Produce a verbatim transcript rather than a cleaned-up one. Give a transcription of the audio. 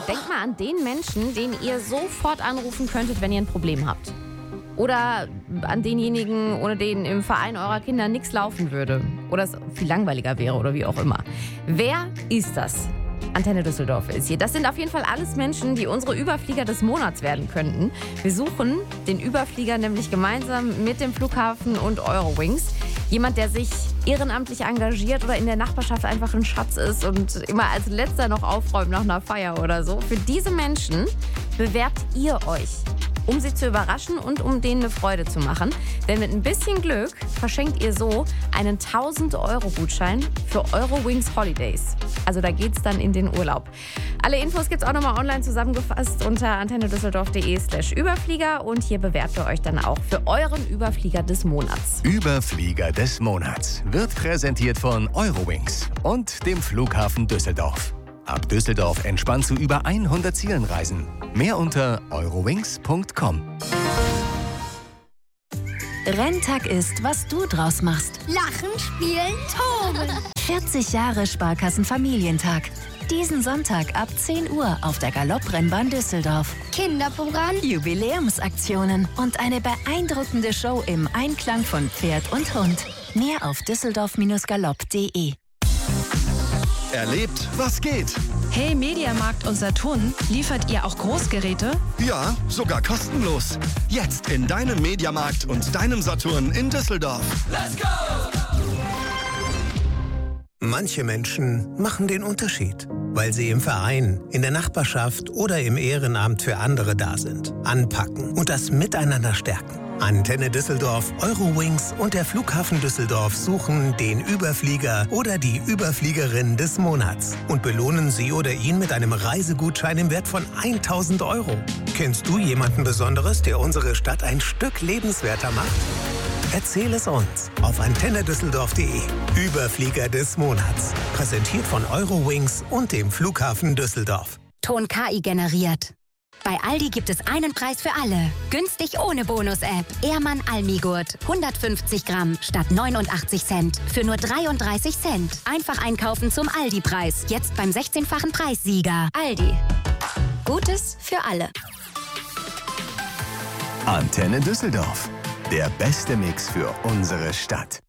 denkt mal an den Menschen, den ihr sofort anrufen könntet, wenn ihr ein Problem habt. Oder an denjenigen, ohne den im Verein eurer Kinder nichts laufen würde. Oder es viel langweiliger wäre oder wie auch immer. Wer ist das? Antenne Düsseldorf ist hier. Das sind auf jeden Fall alles Menschen, die unsere Überflieger des Monats werden könnten. Wir suchen den Überflieger nämlich gemeinsam mit dem Flughafen und Eurowings. Jemand, der sich ehrenamtlich engagiert oder in der Nachbarschaft einfach ein Schatz ist und immer als Letzter noch aufräumt nach einer Feier oder so. Für diese Menschen bewerbt ihr euch, um sie zu überraschen und um denen eine Freude zu machen. Denn mit ein bisschen Glück verschenkt ihr so einen tausend-Euro-Gutschein für Eurowings Holidays. Also da geht's dann in den Urlaub. Alle Infos gibt's auch nochmal online zusammengefasst unter antennedüsseldorf.de slash Überflieger. Und hier bewerbt ihr euch dann auch für euren Überflieger des Monats. Überflieger des Monats wird präsentiert von Eurowings und dem Flughafen Düsseldorf. Ab Düsseldorf entspannt zu über hundert Zielen reisen. Mehr unter eurowings punkt com. Renntag ist, was du draus machst. Lachen, spielen, toben. vierzig Jahre Sparkassen-Familientag. Diesen Sonntag ab zehn Uhr auf der Galopprennbahn Düsseldorf. Kinderprogramm, Jubiläumsaktionen und eine beeindruckende Show im Einklang von Pferd und Hund. Mehr auf düsseldorf galopp punkt de. Erlebt, was geht. Hey Mediamarkt und Saturn, liefert ihr auch Großgeräte? Ja, sogar kostenlos. Jetzt in deinem Mediamarkt und deinem Saturn in Düsseldorf. Let's go! Manche Menschen machen den Unterschied, weil sie im Verein, in der Nachbarschaft oder im Ehrenamt für andere da sind, anpacken und das Miteinander stärken. Antenne Düsseldorf, Eurowings und der Flughafen Düsseldorf suchen den Überflieger oder die Überfliegerin des Monats und belohnen sie oder ihn mit einem Reisegutschein im Wert von tausend Euro. Kennst du jemanden Besonderes, der unsere Stadt ein Stück lebenswerter macht? Erzähl es uns auf antenne düsseldorf punkt de. Überflieger des Monats. Präsentiert von Eurowings und dem Flughafen Düsseldorf. Ton K I generiert. Bei Aldi gibt es einen Preis für alle. Günstig ohne Bonus-App. Ehrmann Almigurt. hundertfünfzig Gramm statt neunundachtzig Cent. Für nur dreiunddreißig Cent. Einfach einkaufen zum Aldi-Preis. Jetzt beim sechzehnfachen Preissieger. Aldi. Gutes für alle. Antenne Düsseldorf. Der beste Mix für unsere Stadt.